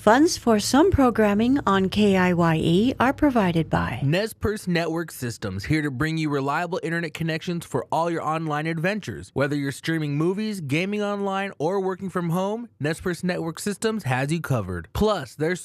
Funds for some programming on KIYE are provided by Nez Perce Network Systems, here to bring you reliable internet connections for all your online adventures. Whether you're streaming movies, gaming online, or working from home, Nez Perce Network Systems has you covered. Plus, their